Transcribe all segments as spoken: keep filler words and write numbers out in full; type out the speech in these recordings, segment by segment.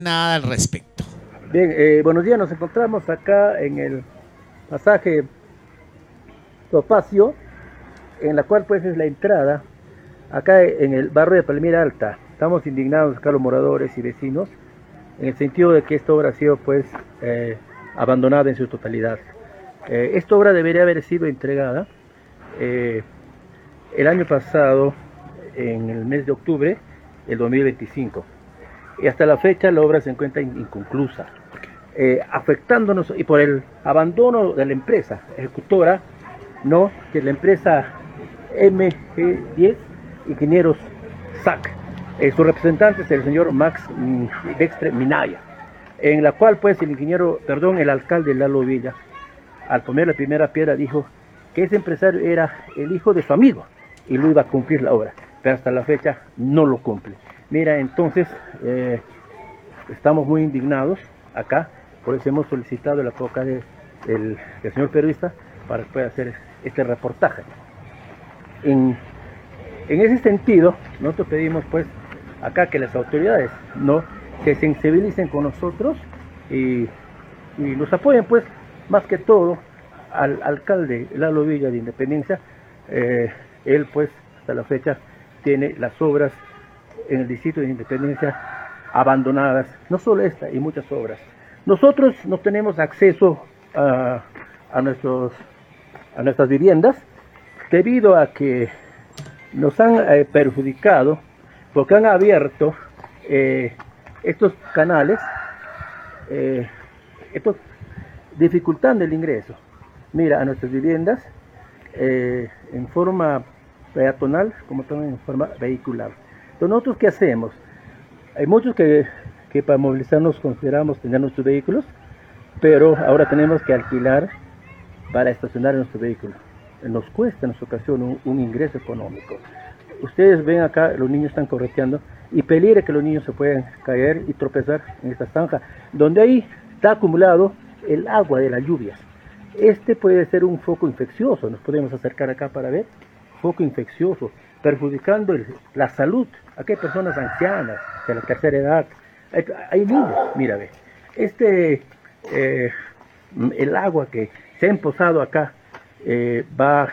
Nada al respecto. Bien, eh, buenos días, nos encontramos acá en el pasaje Topacio, en la cual pues es la entrada, acá en el barrio de Palmira Alta. Estamos indignados acá los moradores y vecinos, en el sentido de que esta obra ha sido pues eh, abandonada en su totalidad. Eh, esta obra debería haber sido entregada eh, el año pasado, en el mes de octubre del dos mil veinticinco. Y hasta la fecha la obra se encuentra inconclusa, eh, afectándonos y por el abandono de la empresa ejecutora, no, que es la empresa M G diez Ingenieros S A C. Eh, su representante es el señor Max Dextre Minaya, en la cual pues el ingeniero, perdón, el alcalde Lalo Villa, al poner la primera piedra dijo que ese empresario era el hijo de su amigo y lo iba a cumplir la obra, pero hasta la fecha no lo cumple. Mira, entonces eh, estamos muy indignados acá, por eso hemos solicitado la coca de, del, del señor periodista para que pueda hacer este reportaje. En, en ese sentido, nosotros pedimos pues acá que las autoridades no se sensibilicen con nosotros y, y nos apoyen pues más que todo al alcalde Lalo Villa de Independencia. Eh, él pues hasta la fecha tiene las obras en el distrito de Independencia abandonadas, no solo esta y muchas obras. Nosotros no tenemos acceso a, a, nuestros, a nuestras viviendas debido a que nos han eh, perjudicado porque han abierto eh, estos canales, eh, estos, dificultando el ingreso. Mira, a nuestras viviendas eh, en forma peatonal como también en forma vehicular. Entonces, ¿nosotros qué hacemos? Hay muchos que, que para movilizarnos consideramos tener nuestros vehículos, pero ahora tenemos que alquilar para estacionar en nuestro vehículo. Nos cuesta en esta ocasión un, un ingreso económico. Ustedes ven acá, los niños están correteando y peligra que los niños se puedan caer y tropezar en esta zanja, donde ahí está acumulado el agua de las lluvias. Este puede ser un foco infeccioso, nos podemos acercar acá para ver, foco infeccioso, perjudicando el, la salud. Aquí hay personas ancianas, de la tercera edad, hay, hay niños, mira, ve, este, eh, el agua que se ha empozado acá, eh, va,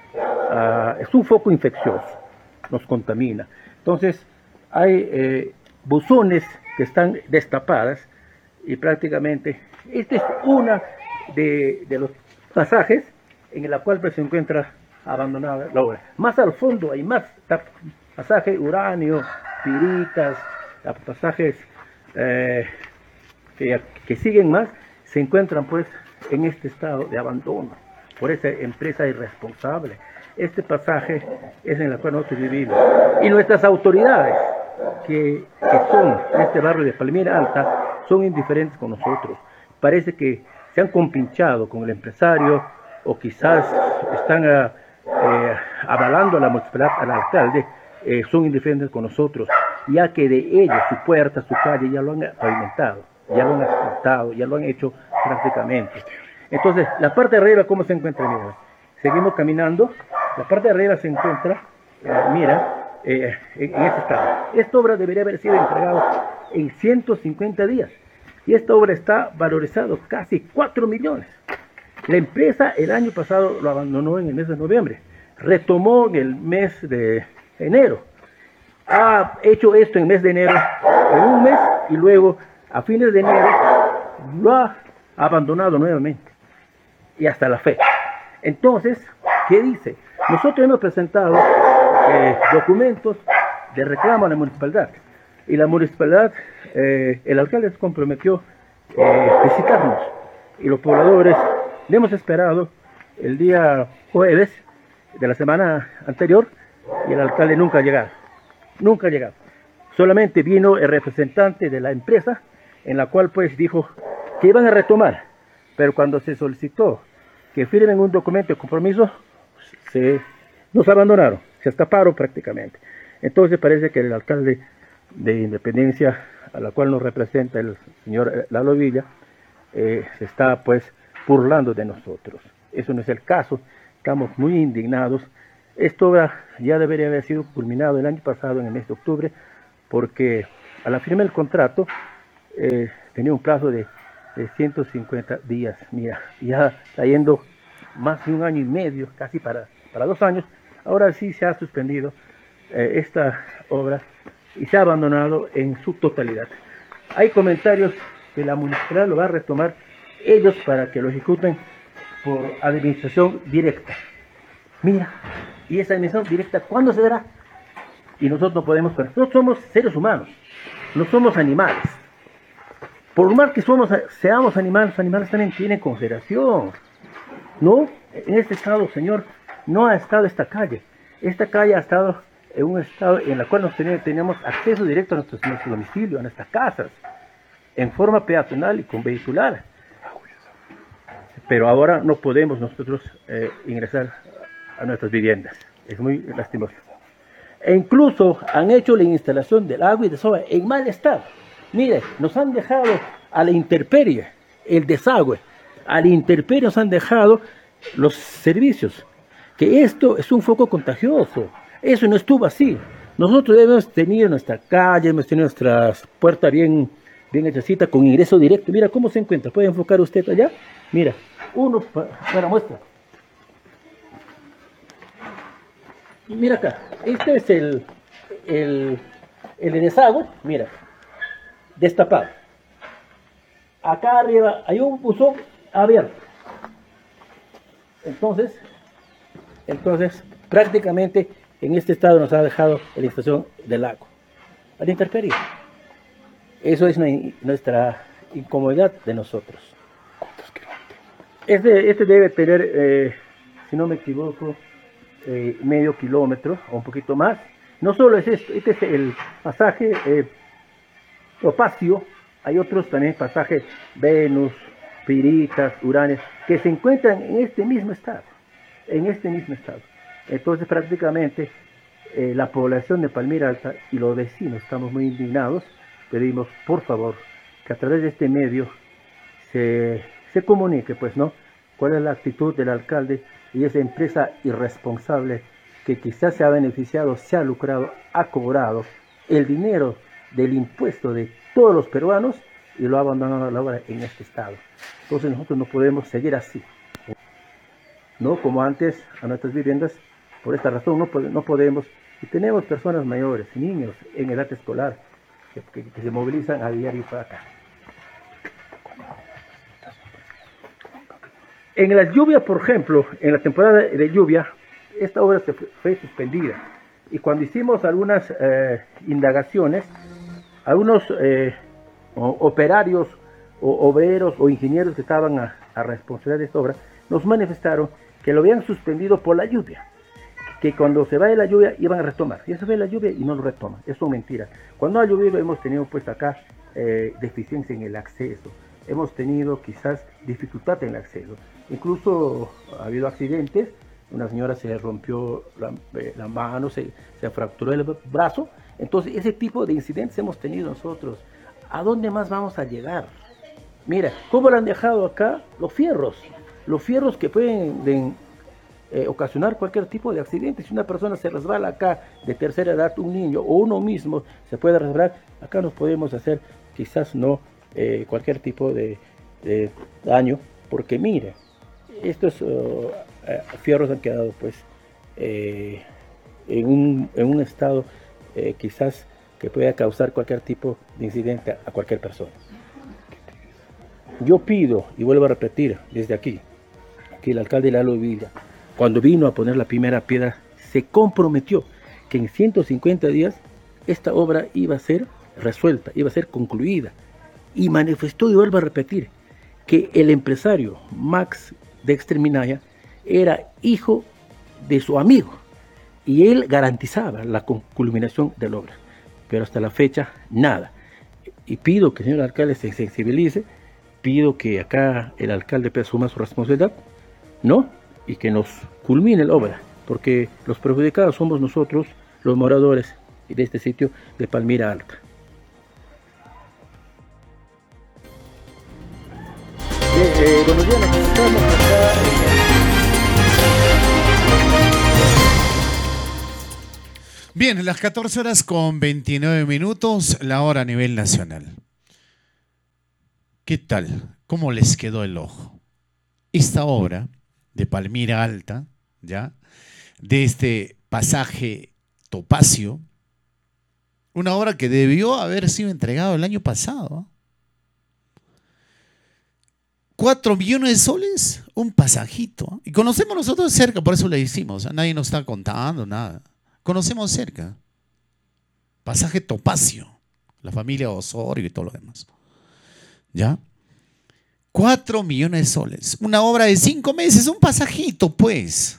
a, es un foco infeccioso, nos contamina. Entonces, hay eh, buzones que están destapadas y prácticamente, esta es una de, de los pasajes en la cual pues, se encuentra abandonada la obra. Más al fondo hay más pasajes uranio, piritas, pasajes eh, que, que siguen más, se encuentran pues en este estado de abandono por esa empresa irresponsable. Este pasaje es en el cual nosotros vivimos y nuestras autoridades que, que son en este barrio de Palmira Alta son indiferentes con nosotros. Parece que se han compinchado con el empresario o quizás están a, Eh, avalando a la municipalidad, al alcalde, eh, son indiferentes con nosotros, ya que de ellos, su puerta, su calle, ya lo han pavimentado, ya lo han asfaltado, ya lo han hecho prácticamente. Entonces, la parte de arriba, ¿cómo se encuentra? Mira, seguimos caminando, la parte de arriba se encuentra, eh, mira, eh, en este estado. Esta obra debería haber sido entregada en ciento cincuenta días, y esta obra está valorizada casi cuatro millones. La empresa el año pasado lo abandonó en el mes de noviembre, retomó en el mes de enero, ha hecho esto en el mes de enero, en un mes, y luego a fines de enero lo ha abandonado nuevamente, y hasta la fecha. Entonces, ¿qué dice? Nosotros hemos presentado eh, documentos de reclamo a la municipalidad, y la municipalidad, eh, el alcalde se comprometió a eh, visitarnos, y los pobladores le hemos esperado el día jueves de la semana anterior y el alcalde nunca ha llegado, nunca ha llegado. Solamente vino el representante de la empresa en la cual pues dijo que iban a retomar, pero cuando se solicitó que firmen un documento de compromiso, se, nos abandonaron, se escaparon prácticamente. Entonces parece que el alcalde de Independencia, a la cual nos representa el señor Lalo Villa, eh, se está pues burlando de nosotros. Eso no es el caso, estamos muy indignados. Esto ya debería haber sido culminado el año pasado en el mes de octubre, porque a la firma del contrato eh, tenía un plazo de, de ciento cincuenta días. Mira, ya está yendo más de un año y medio, casi para, para dos años. Ahora sí se ha suspendido eh, esta obra y se ha abandonado en su totalidad. Hay comentarios que la municipalidad lo va a retomar ellos para que lo ejecuten por administración directa. Mira, y esa administración directa, ¿cuándo se dará? Y nosotros no podemos, nosotros somos seres humanos, no somos animales. Por más que somos, seamos animales, los animales también tienen consideración. No, en este estado, señor, no ha estado esta calle. Esta calle ha estado en un estado en el cual nos teníamos acceso directo a nuestros, nuestro domicilio, a nuestras casas, en forma peatonal y con vehicular. Pero ahora no podemos nosotros eh, ingresar a nuestras viviendas. Es muy lastimoso. E incluso han hecho la instalación del agua y desagüe en mal estado. Mire, nos han dejado a la intemperie el desagüe. A la intemperie nos han dejado los servicios. Que esto es un foco contagioso. Eso no estuvo así. Nosotros hemos tenido nuestra calle, hemos tenido nuestras puertas bien, bien hechecitas con ingreso directo. Mira cómo se encuentra. ¿Puede enfocar usted allá? Mira, uno, para muestra. Mira acá, este es el, el, el desagüe, mira, destapado. Acá arriba hay un buzón abierto. Entonces, entonces prácticamente en este estado nos ha dejado la estación del agua a la intemperie. Eso es nuestra incomodidad de nosotros. Este, este debe tener, eh, si no me equivoco, eh, medio kilómetro o un poquito más. No solo es esto, este es el pasaje eh, Topacio, hay otros también pasajes Venus, Piritas, Uranes, que se encuentran en este mismo estado, en este mismo estado. Entonces prácticamente eh, la población de Palmira Alta y los vecinos estamos muy indignados. Pedimos por favor que a través de este medio se, se comunique, pues, ¿no?, cuál es la actitud del alcalde y esa empresa irresponsable que quizás se ha beneficiado, se ha lucrado, ha cobrado el dinero del impuesto de todos los peruanos y lo ha abandonado a la obra en este estado. Entonces nosotros no podemos seguir así, no como antes a nuestras viviendas. Por esta razón no, no podemos, y tenemos personas mayores, niños en edad escolar que, que, que se movilizan a diario para acá. En la lluvia, por ejemplo, en la temporada de lluvia, esta obra se fue, fue suspendida. Y cuando hicimos algunas eh, indagaciones, algunos eh, operarios o obreros o ingenieros que estaban a, a responsabilidad de esta obra, nos manifestaron que lo habían suspendido por la lluvia. Que cuando se vaya la lluvia iban a retomar. Y se ve la lluvia y no lo retoman. Eso es mentira. Cuando ha llovido hemos tenido pues acá eh, deficiencia en el acceso. Hemos tenido quizás dificultad en el acceso. Incluso ha habido accidentes. Una señora se rompió la, eh, la mano, se, se fracturó el brazo. Entonces ese tipo de incidentes hemos tenido nosotros. ¿A dónde más vamos a llegar? Mira, ¿cómo lo han dejado acá? Los fierros. Los fierros que pueden de, eh, ocasionar cualquier tipo de accidente. Si una persona se resbala acá de tercera edad, un niño o uno mismo se puede resbalar, acá nos podemos hacer quizás no eh, cualquier tipo de, de daño. Porque mira, estos uh, fierros han quedado pues eh, en, un, en un estado eh, quizás que pueda causar cualquier tipo de incidente a cualquier persona. Yo pido, y vuelvo a repetir desde aquí, que el alcalde Lalo Villa, cuando vino a poner la primera piedra, se comprometió que en ciento cincuenta días esta obra iba a ser resuelta, iba a ser concluida, y manifestó, y vuelvo a repetir, que el empresario Max Dexter Minaya era hijo de su amigo, y él garantizaba la culminación de la obra. Pero hasta la fecha, nada. Y pido que el señor alcalde se sensibilice, pido que acá el alcalde asuma su responsabilidad, ¿no? Y que nos culmine la obra, porque los perjudicados somos nosotros, los moradores de este sitio de Palmira Alta. Eh, eh, buenos días, nos encontramos acá en el... Bien, las catorce horas con veintinueve minutos, la hora a nivel nacional. ¿Qué tal? ¿Cómo les quedó el ojo? Esta obra de Palmira Alta, ¿ya? De este pasaje Topacio, una obra que debió haber sido entregada el año pasado. Cuatro millones de soles, un pasajito. Y conocemos nosotros cerca, por eso le hicimos. Nadie nos está contando nada. Conocemos cerca. Pasaje Topacio, la familia Osorio y todo lo demás. ¿Ya? Cuatro millones de soles. Una obra de cinco meses, un pasajito, pues.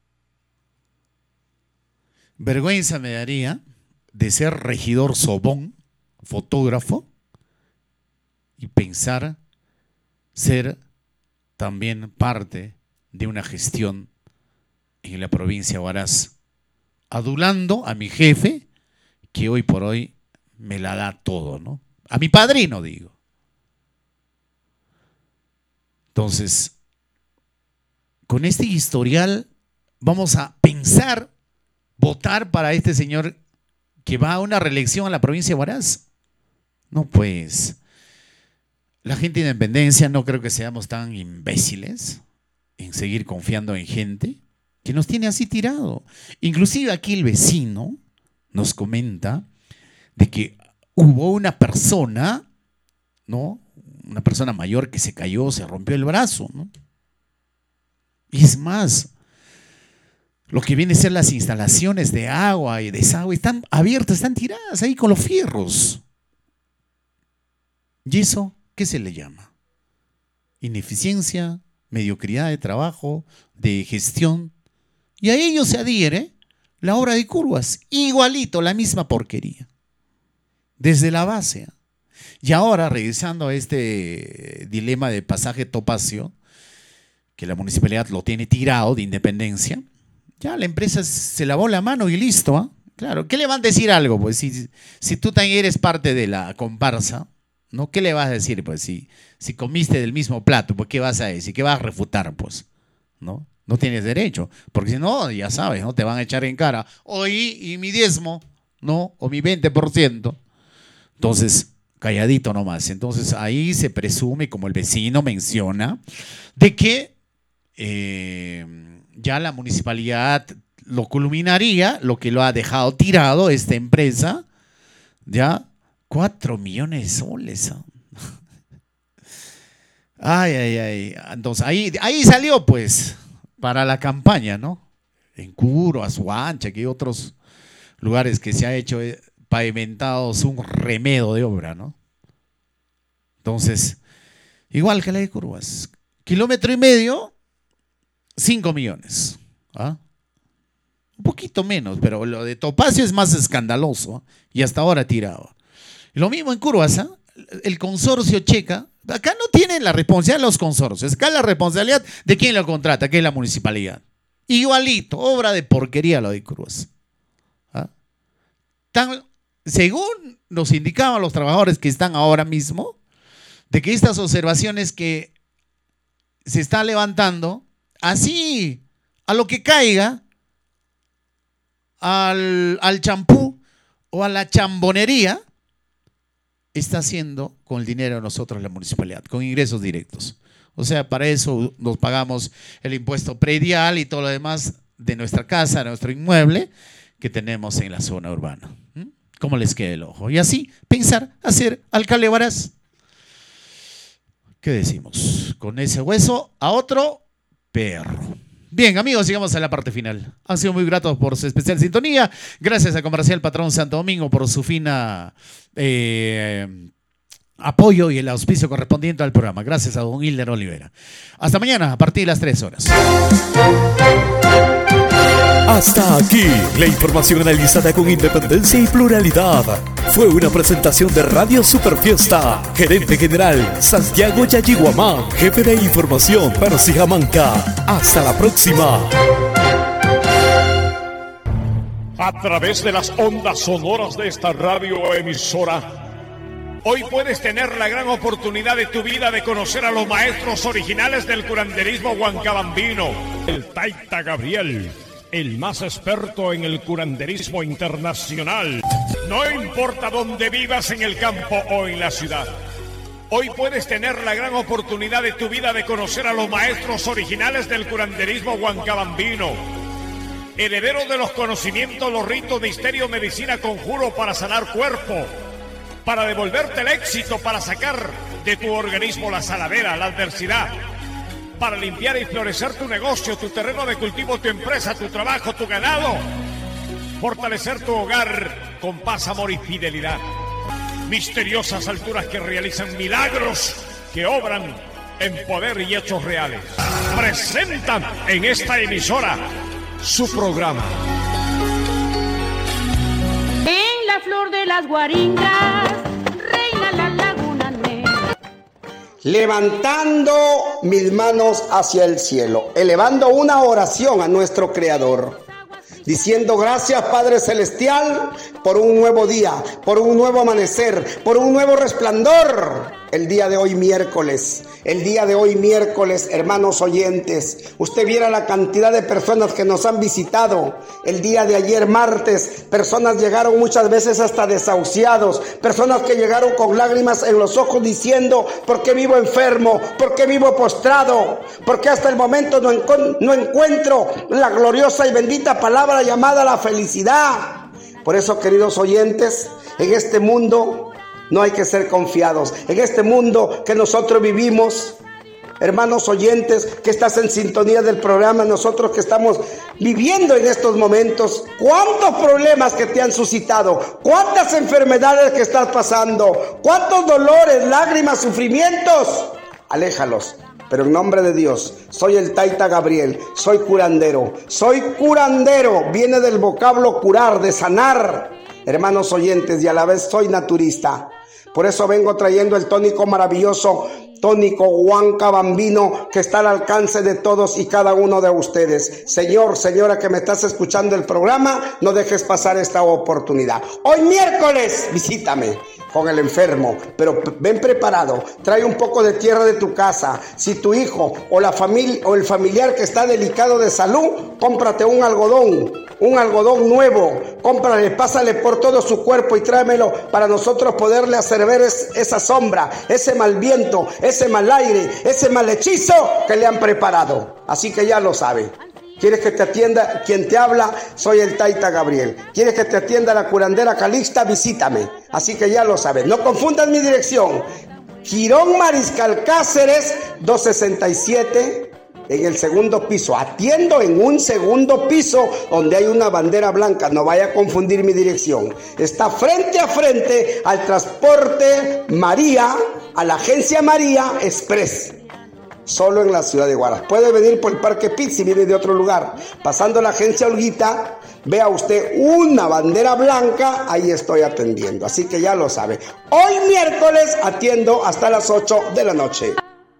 Vergüenza me daría de ser regidor sobón, fotógrafo, y pensar ser también parte de una gestión en la provincia de Huaraz, adulando a mi jefe, que hoy por hoy me la da todo, ¿no? A mi padrino, digo. Entonces, con este historial vamos a pensar votar para este señor que va a una reelección a la provincia de Huaraz. No, pues, la gente de Independencia no creo que seamos tan imbéciles en seguir confiando en gente que nos tiene así tirado. Inclusive aquí el vecino nos comenta de que hubo una persona, ¿no? Una persona mayor que se cayó, se rompió el brazo, ¿no? Y es más, lo que viene a ser las instalaciones de agua y desagüe están abiertas, están tiradas ahí con los fierros. ¿Y eso qué se le llama? Ineficiencia, mediocridad de trabajo, de gestión. Y a ello se adhiere la obra de Curvas, igualito, la misma porquería, desde la base. Y ahora, regresando a este dilema de pasaje Topacio, que la municipalidad lo tiene tirado de Independencia, ya la empresa se lavó la mano y listo, ¿eh? Claro, ¿qué le van a decir algo? Pues si, si tú también eres parte de la comparsa, ¿no? ¿Qué le vas a decir? Pues si, si comiste del mismo plato, pues ¿qué vas a decir? ¿Qué vas a refutar? Pues, ¿no? No tienes derecho, porque si no, ya sabes, ¿no? Te van a echar en cara, oye, y mi diezmo, ¿no? O mi veinte por ciento. Entonces, calladito nomás. Entonces ahí se presume, como el vecino menciona, de que eh, ya la municipalidad lo culminaría, lo que lo ha dejado tirado esta empresa, ya cuatro millones de soles. ¿eh? Ay, ay, ay. Entonces ahí, ahí salió pues para la campaña, ¿no? En Curo, Azuancha, que hay otros lugares que se ha hecho eh, pavimentados un remedo de obra, ¿no? Entonces, igual que la de Curvas, kilómetro y medio, cinco millones. ¿Ah? Un poquito menos, pero lo de Topacio es más escandaloso y hasta ahora tirado. Lo mismo en Curvas, ¿eh? El consorcio checa, acá no tienen la responsabilidad de los consorcios, acá la responsabilidad de quien lo contrata, que es la municipalidad. Igualito, obra de porquería lo de Curvas. ¿Ah? Tan, según nos indicaban los trabajadores que están ahora mismo, de que estas observaciones que se están levantando, así, a lo que caiga, al, al champú o a la chambonería, está haciendo con el dinero de nosotros la municipalidad, con ingresos directos. O sea, para eso nos pagamos el impuesto predial y todo lo demás de nuestra casa, de nuestro inmueble que tenemos en la zona urbana. ¿Mm? ¿Cómo les queda el ojo? Y así pensar hacer alcalde Huaraz. ¿Qué decimos? Con ese hueso a otro perro. Bien, amigos, llegamos a la parte final. Han sido muy gratos por su especial sintonía. Gracias a Comercial Patrón Santo Domingo por su fina eh, apoyo y el auspicio correspondiente al programa. Gracias a don Hilder Olivera. Hasta mañana a partir de las tres horas. Hasta aquí la información analizada con independencia y pluralidad. Fue una presentación de Radio Superfiesta. Gerente General Santiago Yayiguamán. Jefe de Información Persijamanca. Hasta la próxima. A través de las ondas sonoras de esta radioemisora, hoy puedes tener la gran oportunidad de tu vida de conocer a los maestros originales del curanderismo huancabambino. El Taita Gabriel, el más experto en el curanderismo internacional. No importa dónde vivas, en el campo o en la ciudad, Hoy puedes tener la gran oportunidad de tu vida de conocer a los maestros originales del curanderismo huancabambino, herederos de los conocimientos, los ritos, misterio, medicina, conjuro para sanar cuerpo, para devolverte el éxito, para sacar de tu organismo la saladera, la adversidad, para limpiar y florecer tu negocio, tu terreno de cultivo, tu empresa, tu trabajo, tu ganado, fortalecer tu hogar con paz, amor y fidelidad. Misteriosas alturas que realizan milagros, que obran en poder y hechos reales. Presentan en esta emisora su programa. En la flor de las guaringas reina la laguna negra. Levantando mis manos hacia el cielo, elevando una oración a nuestro Creador, diciendo gracias Padre Celestial por un nuevo día, por un nuevo amanecer, por un nuevo resplandor. El día de hoy miércoles, el día de hoy miércoles, hermanos oyentes, usted viera la cantidad de personas que nos han visitado. El día de ayer martes, personas llegaron muchas veces hasta desahuciados, personas que llegaron con lágrimas en los ojos diciendo, ¿por qué vivo enfermo? ¿Por qué vivo postrado? ¿Por qué hasta el momento no, encu- no encuentro la gloriosa y bendita palabra llamada la felicidad? Por eso, queridos oyentes, en este mundo no hay que ser confiados. En este mundo que nosotros vivimos, hermanos oyentes, que estás en sintonía del programa, nosotros que estamos viviendo en estos momentos, ¿cuántos problemas que te han suscitado? ¿Cuántas enfermedades que estás pasando? ¿Cuántos dolores, lágrimas, sufrimientos? Aléjalos. Pero en nombre de Dios, soy el Taita Gabriel, soy curandero, soy curandero, viene del vocablo curar, de sanar, hermanos oyentes, y a la vez soy naturista. Por eso vengo trayendo el tónico maravilloso, tónico huancabambino, que está al alcance de todos y cada uno de ustedes. Señor, señora que me estás escuchando el programa, no dejes pasar esta oportunidad. Hoy miércoles, visítame con el enfermo, pero ven preparado, trae un poco de tierra de tu casa. Si tu hijo o la familia o el familiar que está delicado de salud, cómprate un algodón, un algodón nuevo, cómprale, pásale por todo su cuerpo y tráemelo para nosotros poderle hacer ver es, esa sombra, ese mal viento, ese mal aire, ese mal hechizo que le han preparado. Así que ya lo sabe. ¿Quieres que te atienda quien te habla? Soy el Taita Gabriel. ¿Quieres que te atienda la curandera Calixta? Visítame. Así que ya lo sabes. No confundas mi dirección. Girón Mariscal Cáceres, doscientos sesenta y siete, en el segundo piso. Atiendo en un segundo piso donde hay una bandera blanca. No vaya a confundir mi dirección. Está frente a frente al Transporte María, a la agencia María Express. Solo en la ciudad de Huaraz. Puede venir por el Parque Pitt si viene de otro lugar. Pasando la agencia Olguita, vea usted una bandera blanca, ahí estoy atendiendo. Así que ya lo sabe. Hoy miércoles atiendo hasta las ocho de la noche.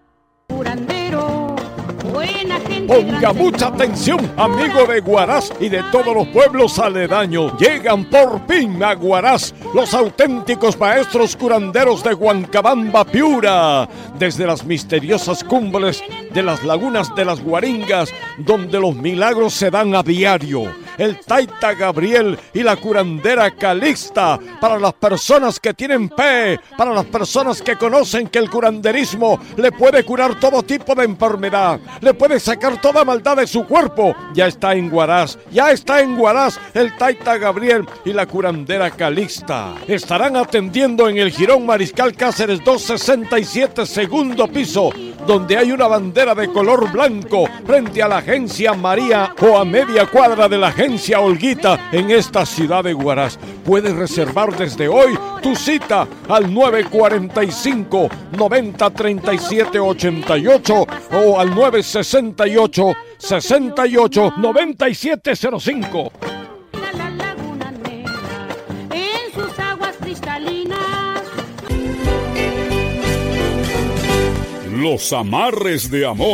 Ponga mucha atención, amigo de Huaraz y de todos los pueblos aledaños. Llegan por fin a Huaraz los auténticos maestros curanderos de Huancabamba, Piura, desde las misteriosas cumbres de las lagunas de las Guaringas, donde los milagros se dan a diario. El Taita Gabriel y la curandera Calixta, para las personas que tienen fe, para las personas que conocen que el curanderismo le puede curar todo tipo de enfermedad, le puede sacar toda maldad de su cuerpo. Ya está en Huaraz, ya está en Huaraz el Taita Gabriel y la curandera Calixta. Estarán atendiendo en el Girón Mariscal Cáceres doscientos sesenta y siete, segundo piso, donde hay una bandera de color blanco frente a la agencia María o a media cuadra de la agencia Olguita en esta ciudad de Huaraz. Puedes reservar desde hoy tu cita al nueve cuatro cinco, noventa, treinta y siete, ochenta y ocho o al nueve sesenta y ocho, sesenta y ocho, noventa y siete cero cinco. La laguna negra en sus aguas cristalinas. Los amarres de amor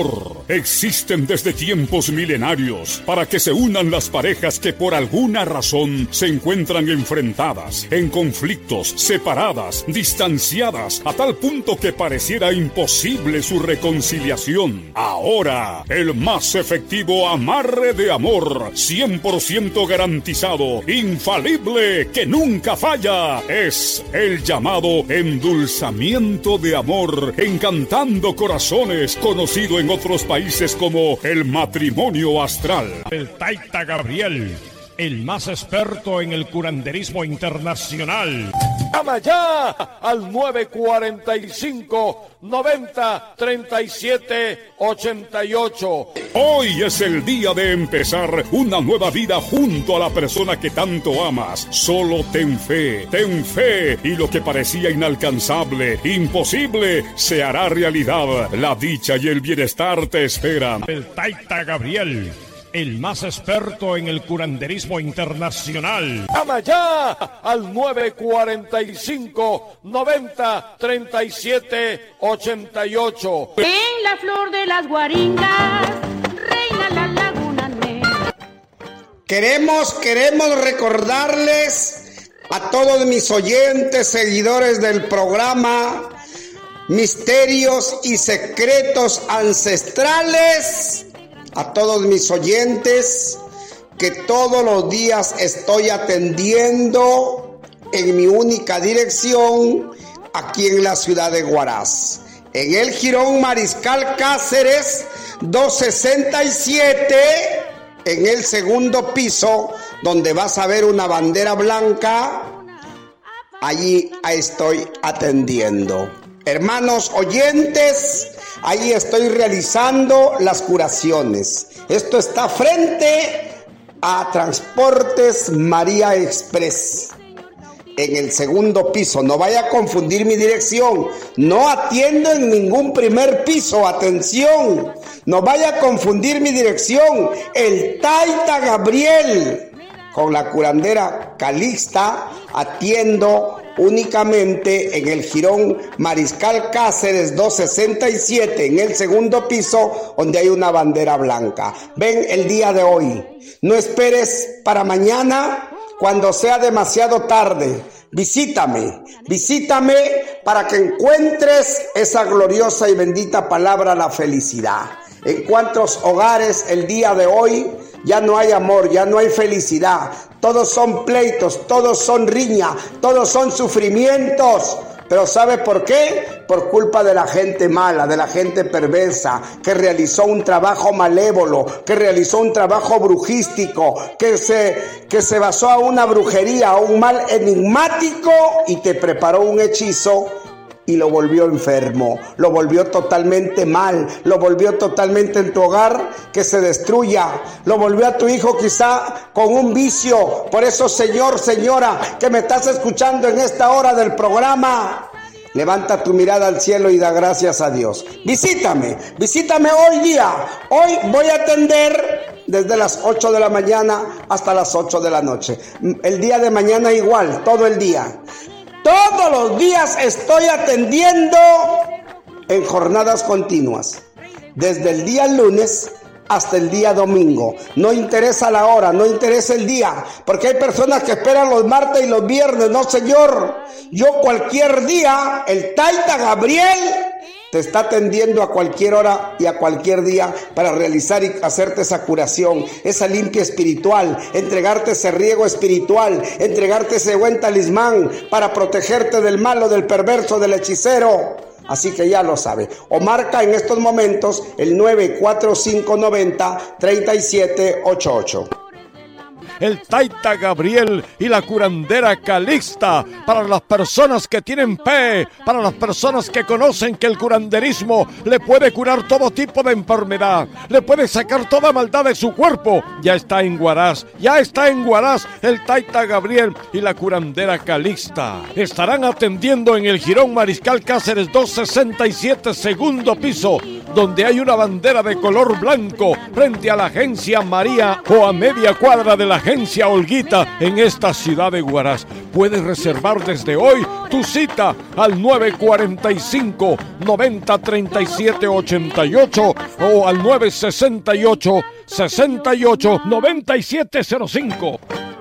existen desde tiempos milenarios para que se unan las parejas que por alguna razón se encuentran enfrentadas, en conflictos, separadas, distanciadas, a tal punto que pareciera imposible su reconciliación. Ahora, el más efectivo amarre de amor, cien por ciento garantizado, infalible, que nunca falla, es el llamado endulzamiento de amor, encantando corazones, conocido en otros países como el matrimonio astral. El Taita Gabriel, el más experto en el curanderismo internacional. Llama ya al nueve cuarenta y cinco, noventa, treinta y siete, ochenta y ocho. Hoy es el día de empezar una nueva vida junto a la persona que tanto amas. Solo ten fe, ten fe, y lo que parecía inalcanzable, imposible, se hará realidad. La dicha y el bienestar te esperan. El Taita Gabriel, el más experto en el curanderismo internacional. Llama ya al nueve cuarenta y cinco, noventa, treinta y siete, ochenta y ocho. En la flor de las guaringas reina la laguna negra. Queremos, queremos recordarles a todos mis oyentes, seguidores del programa Misterios y Secretos Ancestrales, a todos mis oyentes, que todos los días estoy atendiendo en mi única dirección, aquí en la ciudad de Huaraz, en el Jirón Mariscal Cáceres doscientos sesenta y siete, en el segundo piso, donde vas a ver una bandera blanca. Allí estoy atendiendo. Hermanos oyentes, ahí estoy realizando las curaciones. Esto está frente a Transportes María Express, en el segundo piso. No vaya a confundir mi dirección. No atiendo en ningún primer piso. Atención, no vaya a confundir mi dirección. El Taita Gabriel con la curandera Calixta atiendo únicamente en el Jirón Mariscal Cáceres doscientos sesenta y siete, en el segundo piso, donde hay una bandera blanca. Ven el día de hoy. No esperes para mañana cuando sea demasiado tarde. Visítame, visítame para que encuentres esa gloriosa y bendita palabra, la felicidad. ¿En cuántos hogares el día de hoy ya no hay amor, ya no hay felicidad? Todos son pleitos, todos son riña, todos son sufrimientos. Pero ¿sabe por qué? Por culpa de la gente mala, de la gente perversa, que realizó un trabajo malévolo, que realizó un trabajo brujístico, que se, que se basó a una brujería, a un mal enigmático, y te preparó un hechizo y lo volvió enfermo, lo volvió totalmente mal, lo volvió totalmente en tu hogar que se destruya, lo volvió a tu hijo quizá con un vicio. Por eso, señor, señora, que me estás escuchando en esta hora del programa, levanta tu mirada al cielo y da gracias a Dios. Visítame, visítame hoy día. Hoy voy a atender desde las ocho de la mañana hasta las ocho de la noche. El día de mañana igual, todo el día. Todos los días estoy atendiendo en jornadas continuas, desde el día lunes hasta el día domingo. No interesa la hora, no interesa el día, porque hay personas que esperan los martes y los viernes. No, señor, yo cualquier día, el Taita Gabriel te está atendiendo a cualquier hora y a cualquier día para realizar y hacerte esa curación, esa limpia espiritual, entregarte ese riego espiritual, entregarte ese buen talismán para protegerte del malo, del perverso, del hechicero. Así que ya lo sabe. O marca en estos momentos el nueve cuatro cinco, noventa, treinta y siete, ochenta y ocho. El Taita Gabriel y la curandera Calixta, para las personas que tienen fe, para las personas que conocen que el curanderismo le puede curar todo tipo de enfermedad, le puede sacar toda maldad de su cuerpo. Ya está en Huaraz, ya está en Huaraz el Taita Gabriel y la curandera Calixta. Estarán atendiendo en el Jirón Mariscal Cáceres doscientos sesenta y siete, segundo piso, donde hay una bandera de color blanco, frente a la agencia María o a media cuadra de la agencia Olguita en esta ciudad de Huaraz. Puedes reservar desde hoy tu cita al nueve cuarenta y cinco, noventa, treinta y siete, ochenta y ocho o al nueve sesenta y ocho, sesenta y ocho, noventa y siete cero cinco.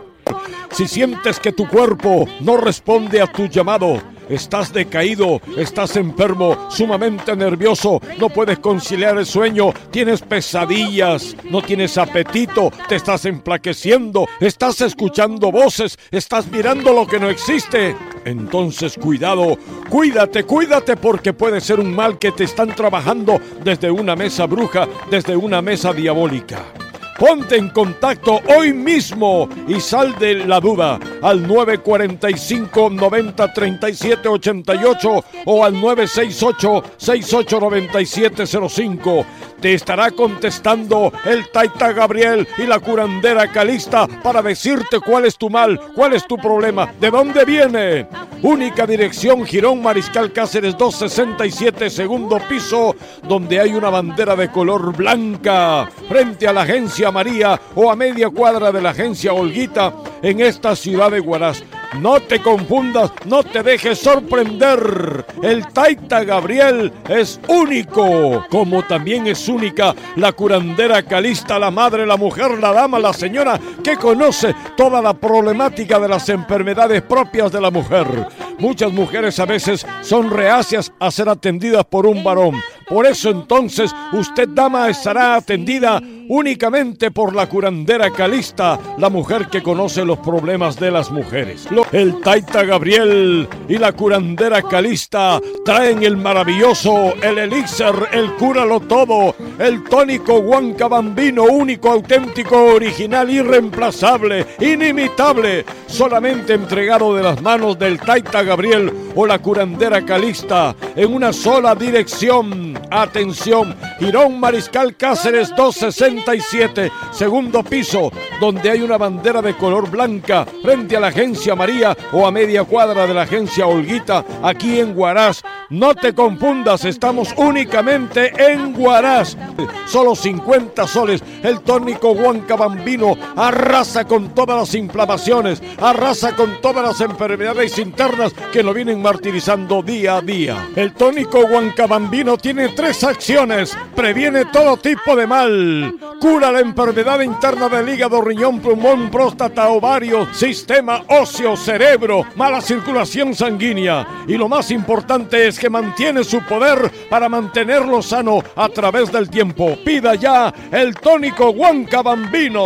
Si sientes que tu cuerpo no responde a tu llamado, estás decaído, estás enfermo, sumamente nervioso, no puedes conciliar el sueño, tienes pesadillas, no tienes apetito, te estás enflaqueciendo, estás escuchando voces, estás mirando lo que no existe. Entonces cuidado, cuídate, cuídate porque puede ser un mal que te están trabajando desde una mesa bruja, desde una mesa diabólica. Ponte en contacto hoy mismo y sal de la duda al nueve cuarenta y cinco, noventa, treinta y siete, ochenta y ocho o al nueve sesenta y ocho, sesenta y ocho, noventa y siete cero cinco. Te estará contestando el Taita Gabriel y la curandera Calixta para decirte cuál es tu mal, cuál es tu problema, de dónde viene. Única dirección, Jirón Mariscal Cáceres doscientos sesenta y siete, segundo piso, donde hay una bandera de color blanca, frente a la agencia María o a media cuadra de la agencia Olguita en esta ciudad de Huaraz. No te confundas, no te dejes sorprender. El Taita Gabriel es único, como también es única la curandera Calixta, la madre, la mujer, la dama, la señora que conoce toda la problemática de las enfermedades propias de la mujer. Muchas mujeres a veces son reacias a ser atendidas por un varón. Por eso entonces usted, dama, estará atendida únicamente por la curandera Calixta, la mujer que conoce los problemas de las mujeres. El Taita Gabriel y la curandera Calixta traen el maravilloso, el elixir, el cúralo todo, el tónico Huancabambino, único, auténtico, original, irreemplazable, inimitable, solamente entregado de las manos del Taita Gabriel o la curandera Calixta en una sola dirección. Atención, Jirón Mariscal Cáceres doscientos sesenta y siete, segundo piso, donde hay una bandera de color blanca frente a la agencia María o a media cuadra de la agencia Olguita, aquí en Huaraz. No te confundas, estamos únicamente en Huaraz. Solo cincuenta soles. El tónico Huancabambino arrasa con todas las inflamaciones, arrasa con todas las enfermedades internas que lo vienen martirizando día a día. El tónico Huancabambino tiene tres acciones: previene todo tipo de mal, cura la enfermedad interna del hígado, riñón, pulmón, próstata, ovario, sistema óseo, cerebro, mala circulación sanguínea, y lo más importante es que mantiene su poder para mantenerlo sano a través del tiempo. Pida ya el tónico Huancabambino.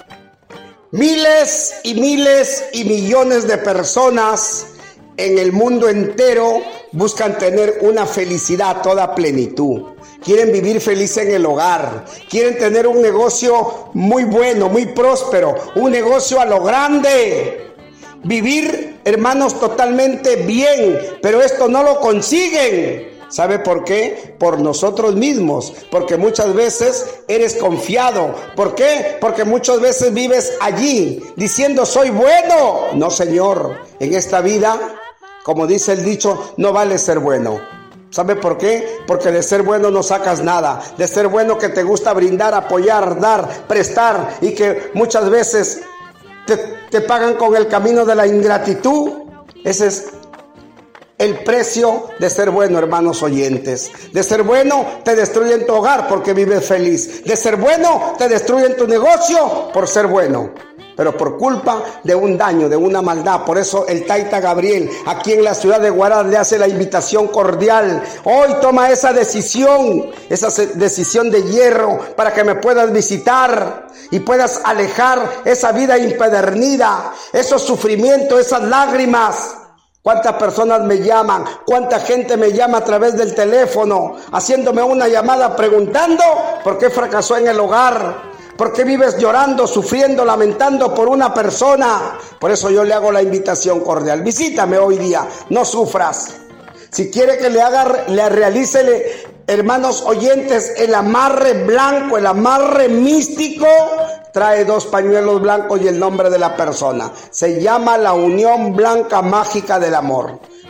Miles y miles y millones de personas en el mundo entero buscan tener una felicidad a toda plenitud. Quieren vivir feliz en el hogar, quieren tener un negocio muy bueno, muy próspero, un negocio a lo grande. Vivir, hermanos, totalmente bien, pero esto no lo consiguen. ¿Sabe por qué? Por nosotros mismos, porque muchas veces eres confiado. ¿Por qué? Porque muchas veces vives allí diciendo soy bueno. No, señor, en esta vida, como dice el dicho, no vale ser bueno. ¿Sabe por qué? Porque de ser bueno no sacas nada. De ser bueno que te gusta brindar, apoyar, dar, prestar, y que muchas veces te, te pagan con el camino de la ingratitud. Ese es el precio de ser bueno, hermanos oyentes. De ser bueno te destruyen tu hogar porque vives feliz. De ser bueno te destruyen tu negocio por ser bueno, pero por culpa de un daño, de una maldad. Por eso el Taita Gabriel aquí en la ciudad de Huaraz le hace la invitación cordial. Hoy toma esa decisión, esa decisión de hierro, para que me puedas visitar y puedas alejar esa vida impedernida, esos sufrimientos, esas lágrimas. ¿Cuántas personas me llaman? ¿Cuánta gente me llama a través del teléfono, haciéndome una llamada preguntando por qué fracasó en el hogar? ¿Por qué vives llorando, sufriendo, lamentando por una persona? Por eso yo le hago la invitación cordial. Visítame hoy día, no sufras. Si quiere que le haga, le realice, hermanos oyentes, el amarre blanco, el amarre místico, trae dos pañuelos blancos y el nombre de la persona. Se llama la Unión Blanca Mágica del Amor.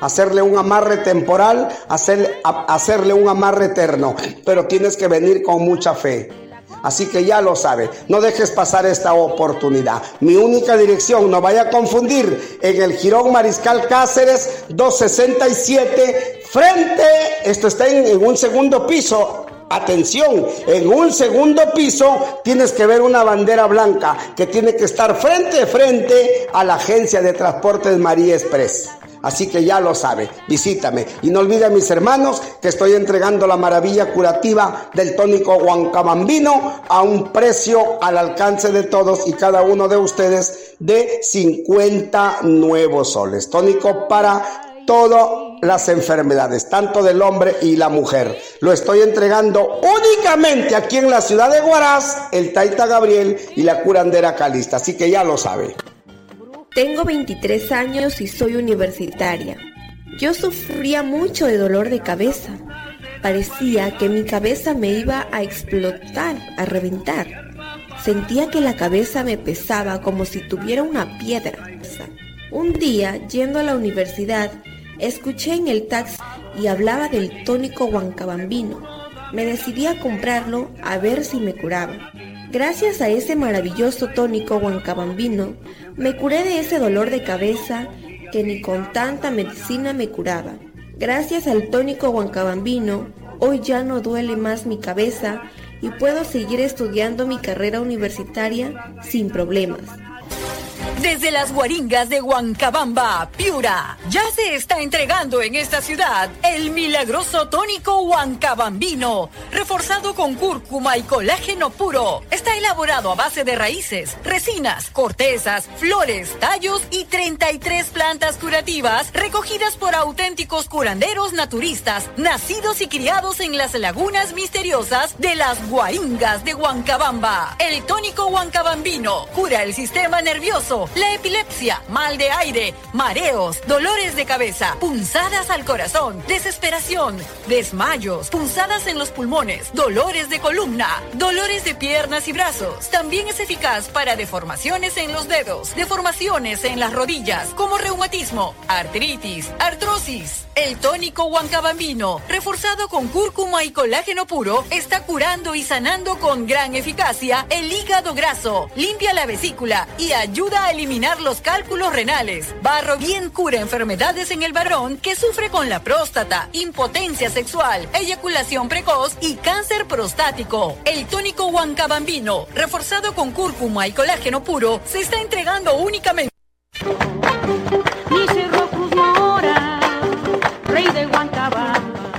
hacerle un amarre temporal, hacer, a, hacerle un amarre eterno, pero tienes que venir con mucha fe. Así que ya lo sabe, no dejes pasar esta oportunidad. Mi única dirección, no vaya a confundir, en el Jirón Mariscal Cáceres doscientos sesenta y siete, frente, esto está en, en un segundo piso. Atención, en un segundo piso tienes que ver una bandera blanca que tiene que estar frente a frente a la agencia de transportes María Express. Así que ya lo sabe, visítame. Y no olvide, mis hermanos, que estoy entregando la maravilla curativa del tónico Huancabambino a un precio al alcance de todos y cada uno de ustedes de cincuenta nuevos soles. Tónico para todas las enfermedades, tanto del hombre y la mujer. Lo estoy entregando únicamente aquí en la ciudad de Huaraz, el Taita Gabriel y la curandera Calixta. Así que ya lo sabe. Tengo veintitrés años y soy universitaria. Yo sufría mucho de dolor de cabeza. Parecía que mi cabeza me iba a explotar, a reventar. Sentía que la cabeza me pesaba como si tuviera una piedra. Un día, yendo a la universidad, escuché en el taxi y hablaba del tónico Huancabambino. Me decidí a comprarlo a ver si me curaba. Gracias a ese maravilloso tónico Huancabambino, me curé de ese dolor de cabeza que ni con tanta medicina me curaba. Gracias al tónico Huancabambino, hoy ya no duele más mi cabeza y puedo seguir estudiando mi carrera universitaria sin problemas. Desde las Guaringas de Huancabamba, Piura, ya se está entregando en esta ciudad el milagroso tónico Huancabambino, reforzado con cúrcuma y colágeno puro. Está elaborado a base de raíces, resinas, cortezas, flores, tallos y treinta y tres plantas curativas recogidas por auténticos curanderos naturistas, nacidos y criados en las lagunas misteriosas de las Guaringas de Huancabamba. El tónico Huancabambino cura el sistema nervioso, la epilepsia, mal de aire, mareos, dolores de cabeza, punzadas al corazón, desesperación, desmayos, punzadas en los pulmones, dolores de columna, dolores de piernas y brazos. También es eficaz para deformaciones en los dedos, deformaciones en las rodillas, como reumatismo, artritis, artrosis. El tónico Huancabambino, reforzado con cúrcuma y colágeno puro, está curando y sanando con gran eficacia el hígado graso, limpia la vesícula y ayuda a eliminar los cálculos renales. Barro bien cura enfermedades en el varón que sufre con la próstata, impotencia sexual, eyaculación precoz y cáncer prostático. El tónico Huancabambino, reforzado con cúrcuma y colágeno puro, se está entregando únicamente. Rey de Huancabamba.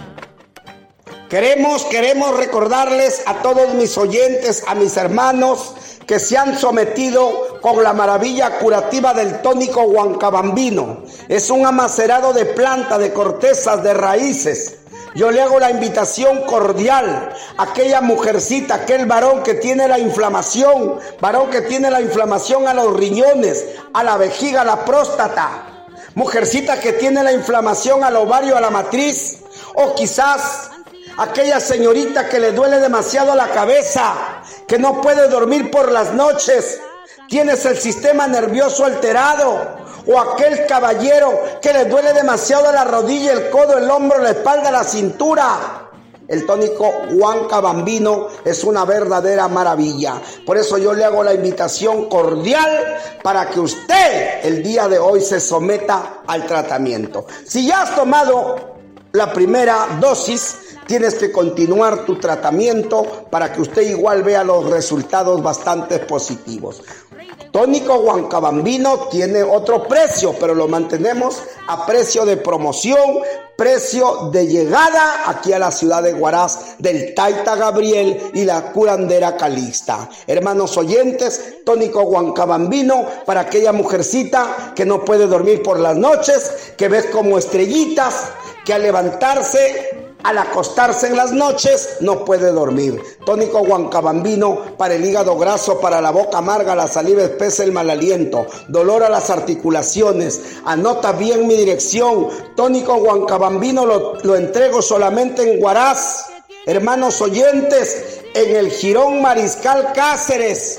Queremos, queremos recordarles a todos mis oyentes, a mis hermanos que se han sometido con la maravilla curativa del tónico Huancabambino. Es un amacerado de planta, de cortezas, de raíces. Yo le hago la invitación cordial a aquella mujercita, aquel varón que tiene la inflamación, varón que tiene la inflamación a los riñones, a la vejiga, a la próstata. Mujercita que tiene la inflamación al ovario, a la matriz, o quizás aquella señorita que le duele demasiado la cabeza, que no puede dormir por las noches, tienes el sistema nervioso alterado, o aquel caballero que le duele demasiado la rodilla, el codo, el hombro, la espalda, la cintura. El tónico Huancabambino es una verdadera maravilla. Por eso yo le hago la invitación cordial para que usted el día de hoy se someta al tratamiento. Si ya has tomado la primera dosis, tienes que continuar tu tratamiento para que usted igual vea los resultados bastante positivos. Tónico Huancabambino tiene otro precio, pero lo mantenemos a precio de promoción, precio de llegada aquí a la ciudad de Huaraz del Taita Gabriel y la curandera Calixta. Hermanos oyentes, tónico Huancabambino para aquella mujercita que no puede dormir por las noches, que ves como estrellitas, que al levantarse, al acostarse en las noches, no puede dormir. Tónico Huancabambino para el hígado graso, para la boca amarga, la saliva espesa, el mal aliento, dolor a las articulaciones. Anota bien mi dirección. Tónico Huancabambino lo, lo entrego solamente en Huaraz. Hermanos oyentes, en el Jirón Mariscal Cáceres,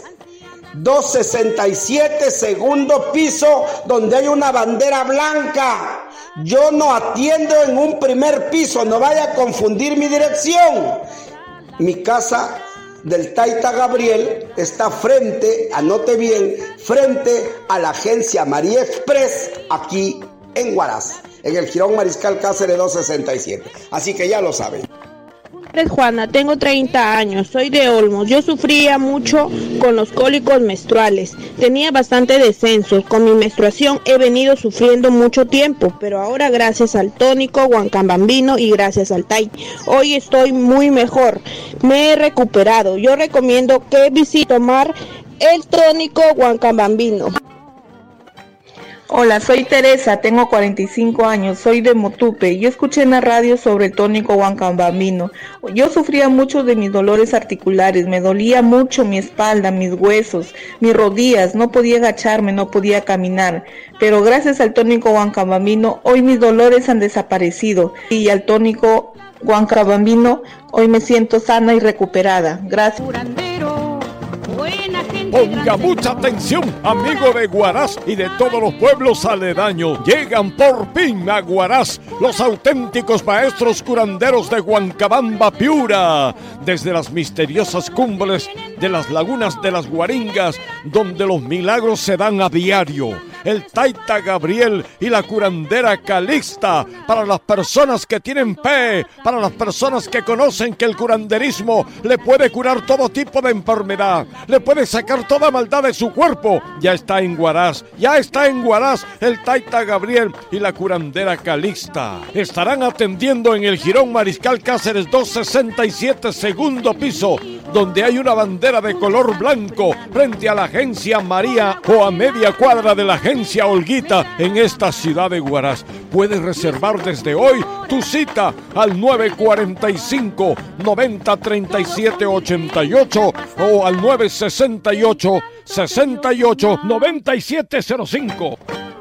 doscientos sesenta y siete, segundo piso, donde hay una bandera blanca Yo no atiendo en un primer piso, no vaya a confundir mi dirección. Mi casa del Taita Gabriel está frente, anote bien, frente a la agencia María Express, aquí en Huaraz, en el Jirón Mariscal Cáceres doscientos sesenta y siete. Así que ya lo saben. Juana, tengo treinta años, soy de Olmos. Yo sufría mucho con los cólicos menstruales, tenía bastante descenso. Con mi menstruación he venido sufriendo mucho tiempo, pero ahora gracias al tónico Huancabambino y gracias al T A I, hoy estoy muy mejor, me he recuperado. Yo recomiendo que visite tomar el tónico Huancabambino. Hola, soy Teresa, tengo cuarenta y cinco años, soy de Motupe. Yo escuché en la radio sobre el tónico Huancabambino. Yo sufría mucho de mis dolores articulares, me dolía mucho mi espalda, mis huesos, mis rodillas, no podía agacharme, no podía caminar. Pero gracias al tónico Huancabambino, hoy mis dolores han desaparecido. Y al tónico Huancabambino, hoy me siento sana y recuperada. Gracias. Ponga mucha atención, amigo de Huaraz y de todos los pueblos aledaños. Llegan por fin a Huaraz los auténticos maestros curanderos de Huancabamba, Piura, desde las misteriosas cumbres de las lagunas de las Guaringas, donde los milagros se dan a diario. El Taita Gabriel y la curandera Calixta, para las personas que tienen fe, para las personas que conocen que el curanderismo le puede curar todo tipo de enfermedad, le puede sacar toda maldad de su cuerpo. Ya está en Huaraz, ya está en Huaraz el Taita Gabriel y la curandera Calixta. Estarán atendiendo en el Jirón Mariscal Cáceres doscientos sesenta y siete, segundo piso, donde hay una bandera de color blanco frente a la agencia María o a media cuadra de la agencia Olguita en esta ciudad de Huaraz. Puedes reservar desde hoy tu cita al nueve cuarenta y cinco, noventa, treinta y siete, ochenta y ocho o al nueve sesenta y ocho, sesenta y ocho, noventa y siete cero cinco.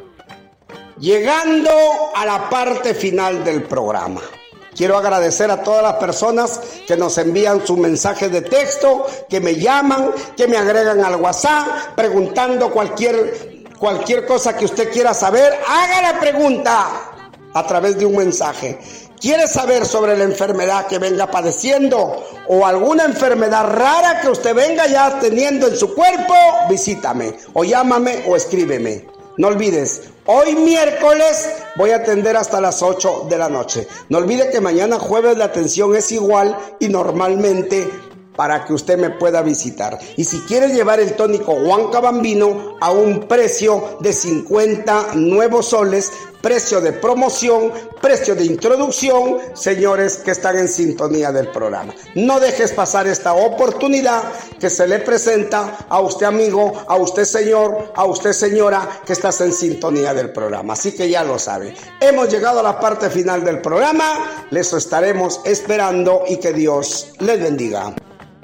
Llegando a la parte final del programa, quiero agradecer a todas las personas que nos envían sus mensajes de texto, que me llaman, que me agregan al WhatsApp, preguntando cualquier, cualquier cosa que usted quiera saber. Haga la pregunta a través de un mensaje. ¿Quiere saber sobre la enfermedad que venga padeciendo o alguna enfermedad rara que usted venga ya teniendo en su cuerpo? Visítame o llámame o escríbeme. No olvides, hoy miércoles voy a atender hasta las ocho de la noche. No olvide que mañana jueves la atención es igual y normalmente para que usted me pueda visitar. Y si quiere llevar el tónico Huancabambino a un precio de cincuenta nuevos soles, precio de promoción, precio de introducción, señores que están en sintonía del programa. No dejes pasar esta oportunidad que se le presenta a usted, amigo, a usted, señor, a usted, señora, que estás en sintonía del programa. Así que ya lo sabe. Hemos llegado a la parte final del programa. Les estaremos esperando y que Dios les bendiga.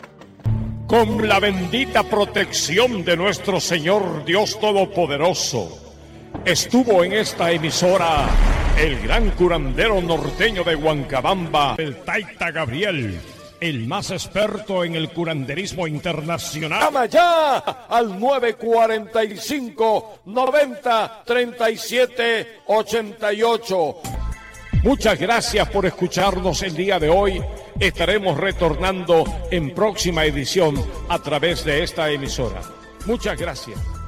Con la bendita protección de nuestro Señor Dios Todopoderoso, estuvo en esta emisora el gran curandero norteño de Huancabamba, el Taita Gabriel, el más experto en el curanderismo internacional. Llama ya al nueve cuarenta y cinco, noventa, treinta y siete, ochenta y ocho. Muchas gracias por escucharnos el día de hoy. Estaremos retornando en próxima edición a través de esta emisora. Muchas gracias.